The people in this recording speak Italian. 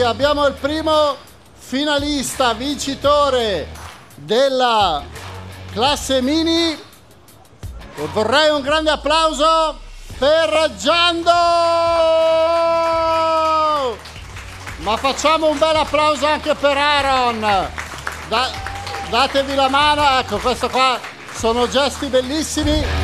Abbiamo il primo finalista, vincitore della classe mini. Vorrei un grande applauso per Giando! Ma facciamo un bel applauso anche per Aaron. Datevi la mano, ecco, questo qua sono gesti bellissimi.